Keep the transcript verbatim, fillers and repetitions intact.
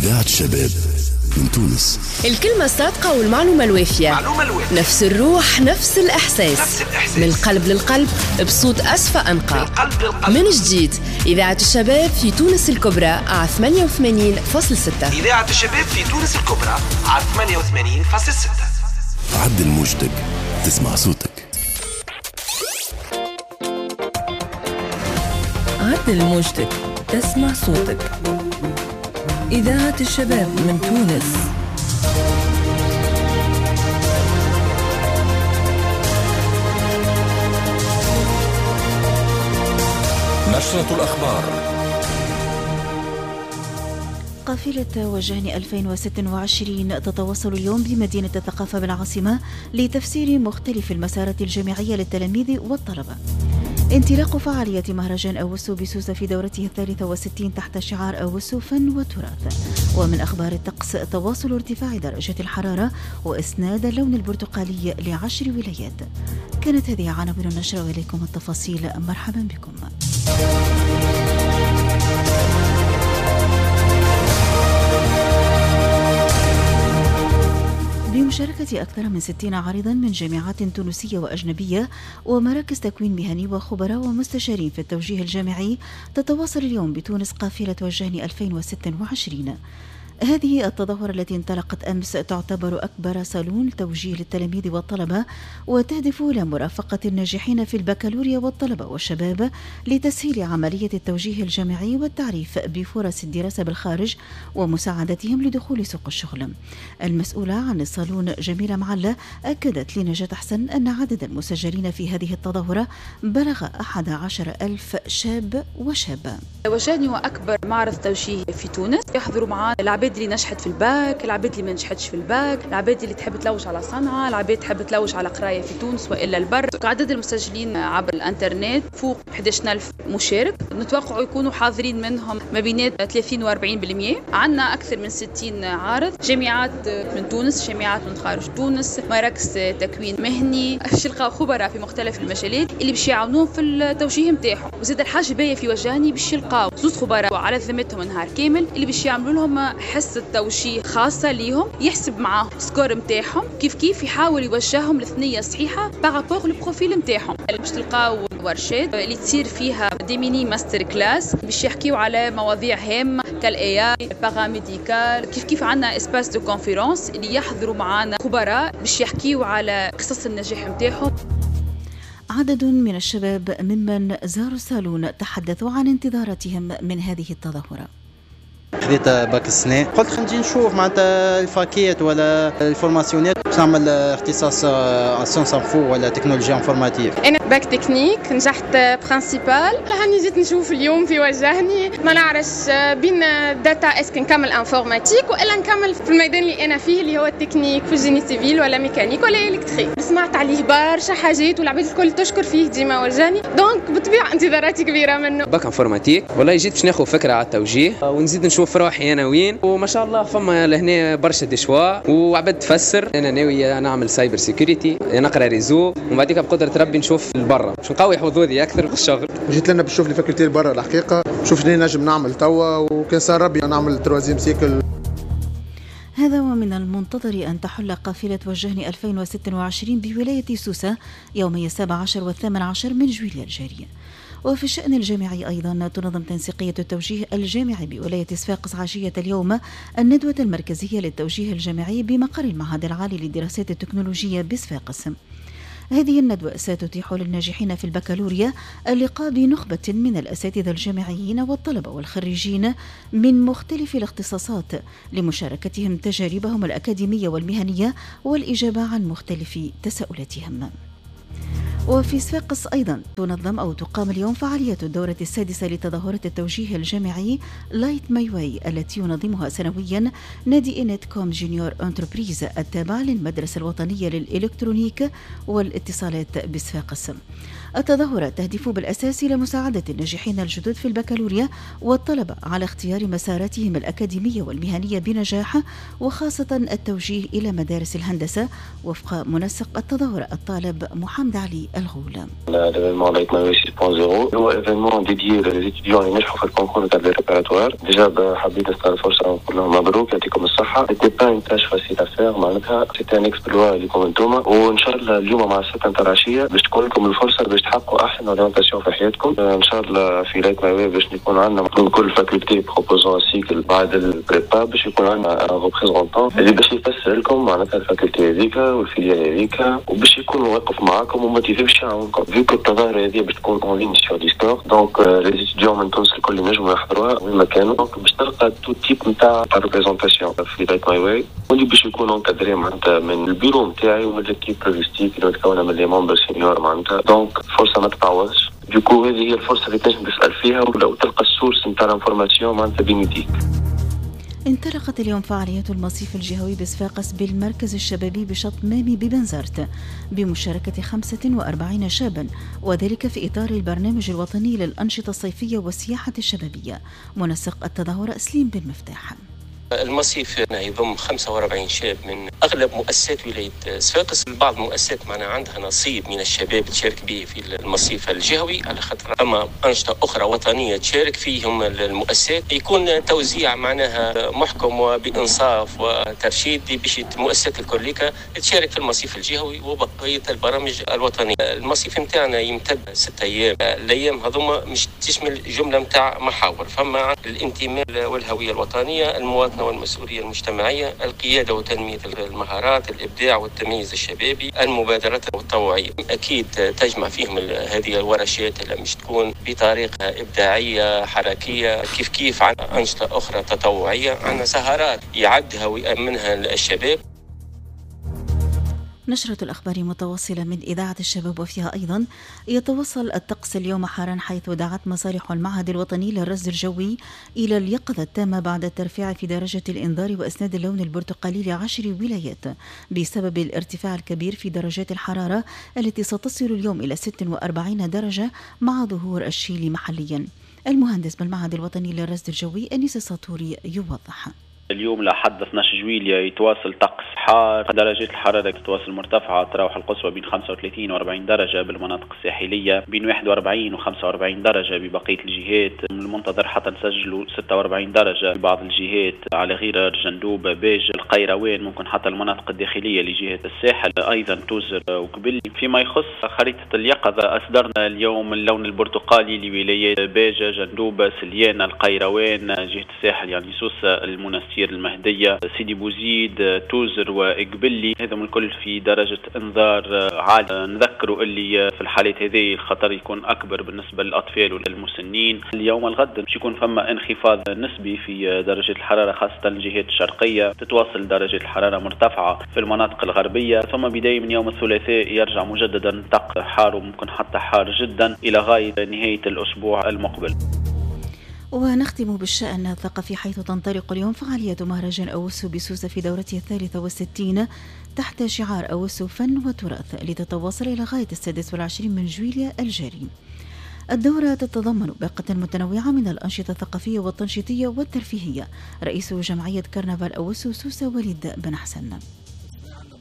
إذاعة الشباب من تونس. الكلمة الصادقة والمعلومة الوافية، معلومة الوافية. نفس الروح نفس الإحساس. نفس الإحساس، من القلب للقلب بصوت أصفى أنقى. من القلب للقلب. من جديد إذاعة الشباب في تونس الكبرى على ثمانية وثمانين فاصلة ستة. إذاعة الشباب في تونس الكبرى على ثمانية وثمانين فاصلة ستة. عدل موجتك تسمع صوتك. عدل موجتك تسمع صوتك. إذاعة الشباب من تونس. نشرة الأخبار. قافلة وجهني ألفين وستة وعشرين تتواصل اليوم بمدينة الثقافة بالعاصمة لتفسير مختلف المسارات الجامعية للتلاميذ والطلبة. انطلاق فعالية مهرجان أوسو بسوسة في دورته الثالثة والستين تحت شعار أوسو فن وتراث. ومن أخبار الطقس تواصل ارتفاع درجة الحرارة وإسناد اللون البرتقالي لعشر ولايات. كانت هذه عناوين النشرة وإليكم التفاصيل. مرحبا بكم. بمشاركة أكثر من ستين عارضا من جامعات تونسية وأجنبية ومراكز تكوين مهني وخبراء ومستشارين في التوجيه الجامعي، تتواصل اليوم بتونس قافلة وجهني ألفين وستة وعشرين. هذه التظاهرة التي انطلقت أمس تعتبر أكبر صالون توجيه للتلاميذ والطلبة، وتهدف لمرافقة الناجحين في البكالوريا والطلبة والشباب لتسهيل عملية التوجيه الجامعي والتعريف بفرص الدراسة بالخارج ومساعدتهم لدخول سوق الشغل. المسؤولة عن الصالون جميلة معلة أكدت لنجاة حسن أن عدد المسجلين في هذه التظاهرة بلغ أحد عشر ألف شاب وشابة. وجهني هو أكبر معرض توجيه في تونس، يحضروا معنا العباد اللي نجحت في الباك، العباد اللي ما نجحتش في الباك، العباد اللي تحب تلوج على صنعة، العباد تحب تلوج على قراية في تونس وإلا البر. عدد المسجلين عبر الانترنت فوق أحد عشر ألف مشارك، نتوقع يكونوا حاضرين منهم ما بين ثلاثين وأربعين بالمئة. عندنا أكثر من ستين عارض، جامعات من تونس، جامعات من خارج تونس، مراكز تكوين مهني، باش يلقاو خبراء في مختلف المجالات اللي باش يعاونوهم في التوجيه نتاعهم. وزاد الحاجة باهية في وجهني باش يلقاو زوج خبراء على ذمتهم نهار كامل اللي باش يعملوا لهم حصة توجيه خاصة ليهم، يحسب معاهم سكور نتاعهم كيف كيف يحاول يوجههم للثنية الصحيحة بارابور البروفيل نتاعهم. باش تلقاو ورشات اللي تصير فيها دي ميني ماستر كلاس باش يحكيو على مواضيع هامة كالاي اي، باراميديكال، كيف كيف عندنا اسباس دو كونفيرونس اللي يحضروا معنا خبراء باش يحكيو على قصص النجاح نتاعهم. عدد من الشباب ممن زاروا الصالون تحدثوا عن انتظاراتهم من هذه التظاهرة. خذيت باك السنة، قلت خلينا نجي نشوف معناتها الفاكيات ولا الفورماسيونات باش نعمل اختصاص سيونس انفو ولا تكنولوجيا انفورماتيك. انا باك تكنيك، نجحت برانسيبال. هاني جيت نشوف اليوم في وجهني، ما نعرفش بين داتا اسك نكمل انفورماتيك والا نكمل في الميدان اللي انا فيه اللي هو التكنيك في جيني سيفيل ولا ميكانيك ولا الكتريك. سمعت عليه برشا حاجات والعباد الكل تشكر فيه ديما وجهني، دونك بالطبيعه انتظاراتي كبيره منه. باك انفورماتيك، والله جيت باش ناخذ فكره على التوجيه ونزيد نشوف روحي انا وين، وما شاء الله فما لهنا برشا دشوا وعبد تفسر. انا ناوي نعمل سايبر سيكوريتي، نقرا ريزو، ومن بعديك بقدره ربي نشوف لبرا باش نقوي حظوظي اكثر في الشغل. جيت لنا باش نشوف لي فاكولتي لبرا الحقيقه، نشوف شنو نجم نعمل توا، وكان صار ربي نعمل تروازيام سيكل. هذا ومن المنتظر أن تحل قافلة وجهني ألفين وستة وعشرين بولاية سوسة يومي السابع عشر والثامن عشر من جويلية الجارية. وفي الشأن الجامعي أيضا تنظم تنسيقية التوجيه الجامعي بولاية صفاقس عشية اليوم الندوة المركزية للتوجيه الجامعي بمقر المعهد العالي للدراسات التكنولوجية بصفاقس. هذه الندوة ستتيح للناجحين في البكالوريا اللقاء بنخبة من الأساتذة الجامعيين والطلبة والخريجين من مختلف الاختصاصات لمشاركتهم تجاربهم الأكاديمية والمهنية والإجابة عن مختلف تساؤلاتهم. وفي صفاقس أيضا تنظم أو تقام اليوم فعالية الدورة السادسة لتظاهرة التوجيه الجامعي لايت ماي واي التي ينظمها سنويا نادي إنت كوم جونيور انتربريز التابع للمدرسة الوطنية للإلكترونيك والاتصالات بصفاقس. التظاهرة تهدف بالأساس لمساعدة الناجحين الجدد في البكالوريا والطلبة على اختيار مساراتهم الأكاديمية والمهنية بنجاح، وخاصة التوجيه إلى مدارس الهندسة وفق منسق التظاهرة الطالب محمد علي الغول. l'événement Light My Way six point zéro هو événement dédié للétudiants اللي نجحوا في الكونكور تاع لي ريبيراتوار. ديجا حبيت نستغل الفرصة نقول لهم مبروك يعطيكم الصحة. سيتي با اون تاش فاسيل افير معناتها سيتي ان اكسبلوا ليكم انتوما، وان شاء الله اليوم مع الساعة تاع العشية باش تكون لكم الفرصة باش تحققوا احسن اورينتاسيون في حياتكم. ان شاء الله في لايت ماي واي باش يكون عندنا من كل فاكولتي بروبوزون سيكل بعد البريبا باش يكون عندنا ان ريبريزونطون اللي باش يفسر لكم معناتها الفاكولتي هذيك والفيليال هذيك، وباش يكون واقف معاكم وموتيفي باش يعاونكم. فيكو التظاهرة هذه باش تكون اون لين سور ديسكورد، دونك لي ستوديون من تونس الكل ينجموا يحضروها وين ما كانوا، دونك باش تلقى تو تيب نتاع ريبريزونطاسيون في لايت ماي واي، واللي باش يكون انكادري معناتها من البيرو نتاعي ومن ليكيب لوجيستيك اللي متكونه من لي ممبر سينيور معناتها. دونك فرصه ما تتعوضش. دوكو هذه هي الفرصه اللي تنجم تسال فيها ولو تلقى السورس نتاع الانفورماسيون معناتها بين يديك. انطلقت اليوم فعاليات المصيف الجهوي بصفاقس بالمركز الشبابي بشط مامي ببنزرت بمشاركة خمسة وأربعين شابا، وذلك في إطار البرنامج الوطني للأنشطة الصيفية والسياحة الشبابية. منسق التظاهرة سليم بن مفتاح. المصيف يضم خمسة وأربعين شاب من أغلب مؤسسات ولاية صفاقس. بعض المؤسسات معنا عندها نصيب من الشباب تشارك به في المصيف الجهوي، على خاطر أما أنشطة أخرى وطنية تشارك فيهم المؤسسات يكون توزيع معناها محكم وبإنصاف وترشيد باش المؤسسات الكليكة تشارك في المصيف الجهوي وبقية البرامج الوطنية. المصيف نتاعنا يمتد ستة أيام. الأيام هذوما مش تشمل جملة متاع محاور، فما الانتماء والهوية الوطنية، المواطنة والمسؤولية المجتمعية، القيادة وتنمية المهارات، الإبداع والتمييز الشبابي، المبادرات التطوعية. أكيد تجمع فيهم هذه الورشات اللي مش تكون بطريقة إبداعية حركية، كيف كيف عن أنشطة أخرى تطوعية، عن سهرات يعدها ويأمنها الشباب. نشرة الأخبار متواصلة من إذاعة الشباب، وفيها أيضا يتوصل الطقس اليوم حارا، حيث دعت مصالح المعهد الوطني للرصد الجوي إلى اليقظة التامة بعد الترفيع في درجة الإنذار وإسناد اللون البرتقالي لعشر ولايات بسبب الارتفاع الكبير في درجات الحرارة التي ستصل اليوم إلى ستة وأربعين درجة مع ظهور الشيل محليا. المهندس بالمعهد الوطني للرصد الجوي أنيس الساطوري يوضح. اليوم لحد اثني عشر جويلية يتواصل طقس حار، درجات الحرارة تتواصل مرتفعة، تراوح القصوى بين خمسة وثلاثين وأربعين درجة بالمناطق الساحلية، بين واحد وأربعين وخمسة وأربعين درجة ببقية الجهات. من المنتظر حتى نسجلوا ستة وأربعين درجة في بعض الجهات على غير جندوب باج القيروان، ممكن حتى المناطق الداخلية لجهة الساحل أيضا توزر وقبلي. فيما يخص خريطة اليقظة أصدرنا اليوم اللون البرتقالي لولايات باجة، جندوب، سليانة، القيروان، جهة الساحل يعني سوسة، المنستير، المهدية، سيدي بوزيد، توزر وإقبلي، هذم الكل في درجة انذار عالية. نذكروا اللي في الحالات هذه الخطر يكون أكبر بالنسبة للأطفال والمسنين. اليوم الغد باش يكون فما انخفاض نسبي في درجة الحرارة، خاصة الجهات الشرقية تتواصل درجة الحرارة مرتفعة في المناطق الغربية، ثم بداية من يوم الثلاثاء يرجع مجددا طقس حار وممكن حتى حار جدا إلى غاية نهاية الأسبوع المقبل. ونختم بالشأن الثقافي، حيث تنطلق اليوم فعالية مهرجان أوسو بسوسة في دورته الثالثة والستين تحت شعار أوسو فن وتراث، لتتواصل إلى غاية السادس والعشرين من جويلية الجاري. الدورة تتضمن باقة متنوعة من الأنشطة الثقافية والتنشيطية والترفيهية. رئيس جمعية كرنفال أوسو سوسة وليد بن حسن.